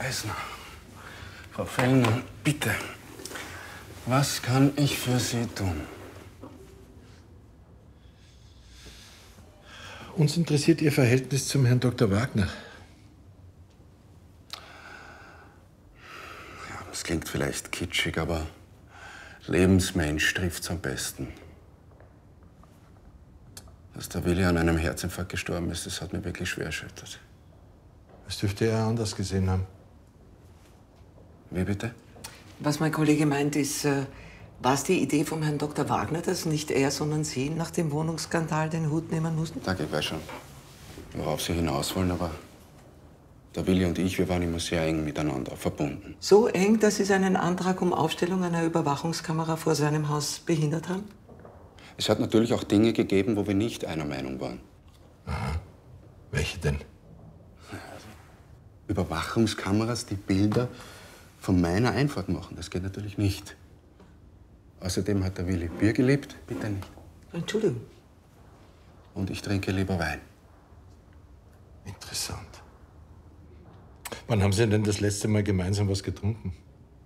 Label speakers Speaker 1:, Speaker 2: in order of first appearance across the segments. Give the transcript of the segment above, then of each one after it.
Speaker 1: Eisner. Frau Fellner, bitte. Was kann ich für Sie tun?
Speaker 2: Uns interessiert Ihr Verhältnis zum Herrn Dr. Wagner.
Speaker 1: Ja, das klingt vielleicht kitschig, aber Lebensmensch trifft's am besten. Dass der Willi an einem Herzinfarkt gestorben ist, das hat mich wirklich schwer erschüttert.
Speaker 2: Das dürfte er anders gesehen haben.
Speaker 1: Wie bitte?
Speaker 3: Was mein Kollege meint, ist, war es die Idee vom Herrn Dr. Wagner, dass nicht er, sondern Sie nach dem Wohnungsskandal den Hut nehmen mussten?
Speaker 1: Danke, ich weiß schon, worauf Sie hinaus wollen, aber der Willi und ich, wir waren immer sehr eng miteinander verbunden.
Speaker 3: So eng, dass Sie seinen Antrag um Aufstellung einer Überwachungskamera vor seinem Haus behindert haben?
Speaker 1: Es hat natürlich auch Dinge gegeben, wo wir nicht einer Meinung waren.
Speaker 2: Aha. Welche denn?
Speaker 1: Überwachungskameras, die Bilder von meiner Einfahrt machen, das geht natürlich nicht. Außerdem hat der Willi Bier geliebt, bitte nicht.
Speaker 3: Entschuldigung.
Speaker 1: Und ich trinke lieber Wein.
Speaker 2: Interessant. Wann haben Sie denn das letzte Mal gemeinsam was getrunken?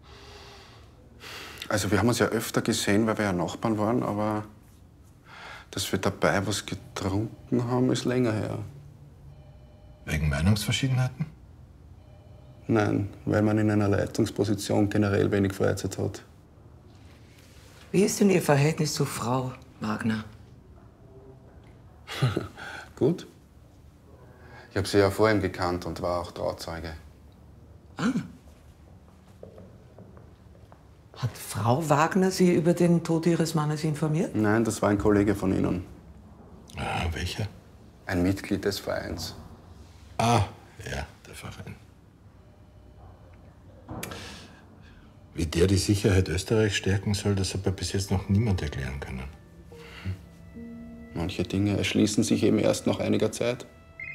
Speaker 1: Also wir haben uns ja öfter gesehen, weil wir ja Nachbarn waren, aber dass wir dabei was getrunken haben, ist länger her.
Speaker 2: Wegen Meinungsverschiedenheiten?
Speaker 1: Nein, weil man in einer Leitungsposition generell wenig Freizeit hat.
Speaker 3: Wie ist denn Ihr Verhältnis zu Frau Wagner?
Speaker 1: Gut. Ich habe sie ja vor ihm gekannt und war auch Trauzeuge.
Speaker 3: Ah. Hat Frau Wagner Sie über den Tod Ihres Mannes informiert?
Speaker 1: Nein, das war ein Kollege von Ihnen.
Speaker 2: Ah, welcher?
Speaker 1: Ein Mitglied des Vereins.
Speaker 2: Ah, ja, der Verein. Wie der die Sicherheit Österreichs stärken soll, das hat mir bis jetzt noch niemand erklären können.
Speaker 1: Manche Dinge erschließen sich eben erst nach einiger Zeit.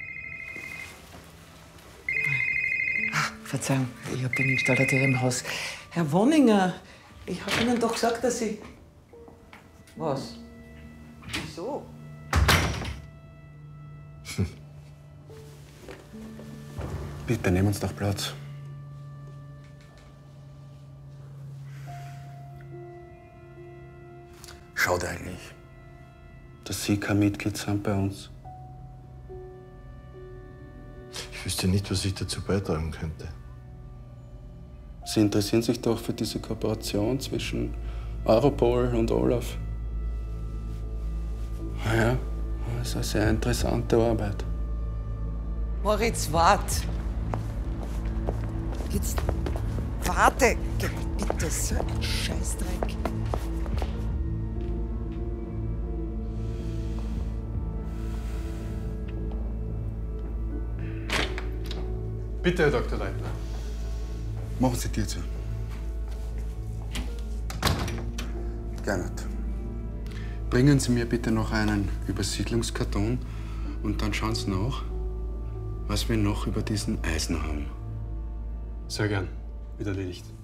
Speaker 3: Verzeihung, ich habe den Installateur im Haus. Herr Wonninger, ich habe Ihnen doch gesagt, dass Sie... Was? Wieso?
Speaker 1: Bitte, nehmen uns doch Platz. Schade eigentlich, dass Sie kein Mitglied sind bei uns.
Speaker 2: Ich wüsste nicht, was ich dazu beitragen könnte.
Speaker 1: Sie interessieren sich doch für diese Kooperation zwischen Europol und Olaf. Ja, das ist eine sehr interessante Arbeit.
Speaker 3: Moritz, wart! Jetzt warte! Bitte, so ein Scheißdreck.
Speaker 4: Bitte, Herr Dr. Leitner.
Speaker 1: Machen Sie die zu. Gernot. Bringen Sie mir bitte noch einen Übersiedlungskarton und dann schauen Sie nach, was wir noch über diesen Eisner haben.
Speaker 4: Sehr gern. Wird erledigt.